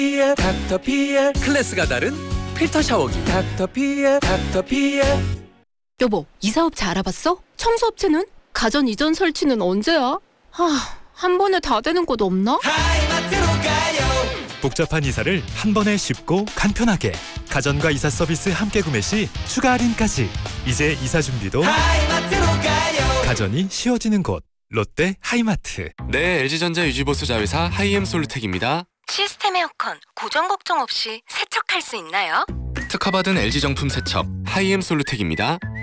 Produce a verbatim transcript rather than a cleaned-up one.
피엘 닥터피엘 클래스가 다른 필터 샤워기 닥터피엘 닥터피엘. 여보, 이사업체 알아봤어? 청소업체는? 가전 이전 설치는 언제야? 하, 한 번에 다 되는 곳 없나? 하이마트로 가요. 복잡한 이사를 한 번에 쉽고 간편하게. 가전과 이사 서비스 함께 구매 시 추가 할인까지. 이제 이사 준비도 하이마트로 가요. 가전이 쉬워지는 곳. 롯데 하이마트. 네, 엘지전자 유지보수 자회사 하이엠솔루텍입니다. 시스템 에어컨 고장 걱정 없이 세척할 수 있나요? 특허받은 엘지 정품 세척 하이엠솔루텍입니다.